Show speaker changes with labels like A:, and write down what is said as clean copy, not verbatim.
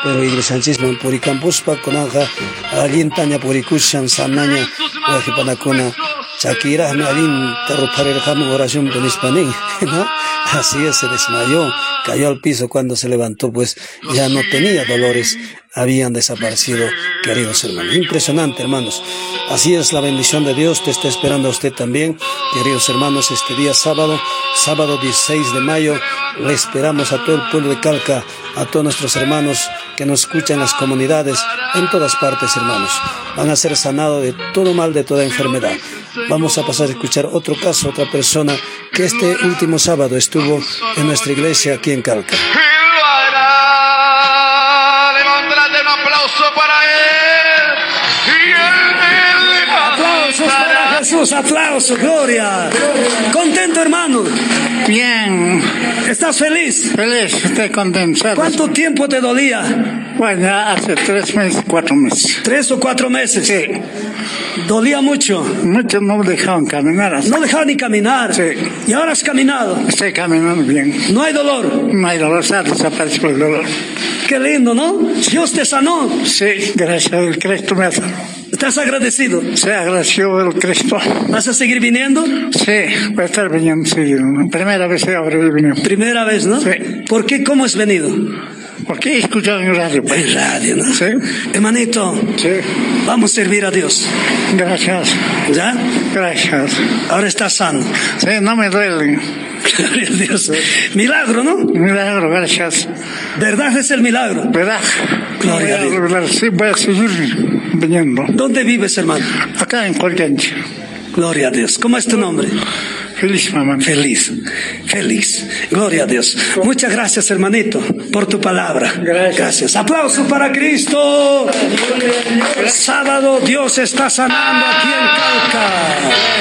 A: pero iglesianchisman puricampuspa kunaqa allintaña purikushan sanaña wajipanakuna chakirajmi allinta ruparirqamun oración nispanin, ¿no? Así es, se desmayó, cayó al piso cuando se levantó, pues ya no tenía dolores, habían desaparecido, queridos hermanos. Impresionante, hermanos. Así es la bendición de Dios, te está esperando a usted también, queridos hermanos, este día sábado 16 de mayo, le esperamos a todo el pueblo de Calca, a todos nuestros hermanos que nos escuchan en las comunidades, en todas partes, hermanos. Van a ser sanados de todo mal, de toda enfermedad. Vamos a pasar a escuchar otro caso, otra persona que este último sábado estuvo en nuestra iglesia aquí en Calca.
B: Levantate un aplauso para él.
A: Aplausos para Jesús, aplausos, gloria. Contento, hermano.
C: Bien.
A: ¿Estás feliz?
C: Feliz, estoy contento.
A: ¿Cuánto tiempo te dolía?
C: Bueno, ya hace 3 meses, 4 meses.
A: 3 o 4 meses.
C: Sí.
A: ¿Dolía mucho?
C: Muchos no me dejaban caminar.
A: No dejaba ni caminar.
C: Sí.
A: ¿Y ahora has caminado?
C: Estoy caminando bien.
A: ¿No hay dolor?
C: No hay dolor, se ha desaparecido el dolor.
A: Qué lindo, ¿no? Dios te sanó.
C: Sí, gracias al Cristo me ha sanado.
A: ¿Estás agradecido?
C: Se agradeció el Cristo.
A: ¿Vas a seguir viniendo?
C: Sí, voy a estar viniendo seguido. Primera vez que ahora vine.
A: Primera vez, ¿no?
C: Sí.
A: ¿Por qué? ¿Cómo has venido?
C: Porque he escuchado en radio. Pues.
A: En radio, ¿no?
C: Sí.
A: Hermanito,
C: Sí.
A: vamos a servir a Dios.
C: Gracias.
A: ¿Ya?
C: Gracias.
A: Ahora estás sano.
C: Sí, no me duele.
A: Gloria a Dios. Milagro, ¿no?
C: Milagro, gracias.
A: ¿Verdad es el milagro?
C: ¿Verdad?
A: Gloria a Dios.
C: Sí, voy a seguir viniendo.
A: ¿Dónde vives, hermano?
C: Acá en Colganche.
A: Gloria a Dios. ¿Cómo es tu nombre?
C: Feliz, mamá.
A: Feliz. Feliz. Gloria a Dios. Muchas gracias, hermanito, por tu palabra. Gracias. Aplausos para Cristo. Sábado Dios está sanando aquí en Calca.